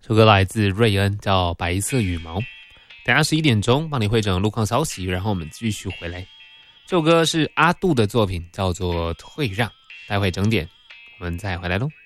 这首歌来自瑞恩，叫《白色羽毛》。等下11点钟帮你汇整路况消息，然后我们继续回来。这首歌是阿杜的作品，叫做《退让》。待会整点我们再回来咯。